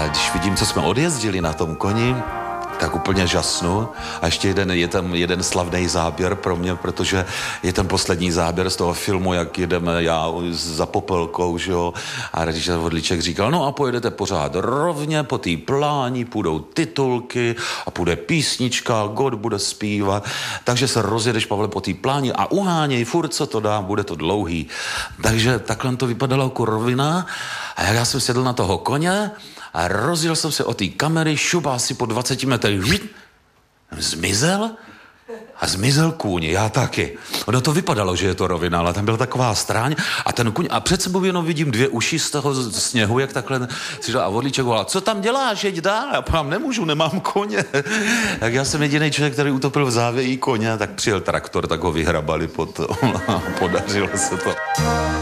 když vidím, co jsme odjezdili na tom koni, tak úplně žasnu. A ještě je tam jeden slavný záběr pro mě, protože je ten poslední záběr z toho filmu, jak jedeme já za Popelkou, že jo. A režisér Vodlíček říkal, no a pojedete pořád rovně, po té pláni půjdou titulky a půjde písnička, God bude zpívat. Takže se rozjedeš, Pavle, po té pláni a uháněj, furt co to dá, bude to dlouhý. Takže takhle to vypadalo jako rovina. A jak já jsem sedl na toho koně, a rozjel jsem se od té kamery, šup, asi po 20 metrech zmizel a zmizel kůň, já taky. Ono to vypadalo, že je to rovina, ale tam byla taková stráň a ten kůň, a před sebou jenom vidím 2 uši z toho sněhu, jak takhle si dal, a Vodlíček volal, co tam děláš, jeď dál, já pám, nemůžu, nemám koně. Tak já jsem jediný člověk, který utopil v závěji koně, tak přijel traktor, tak ho vyhrabali potom a podařilo se to.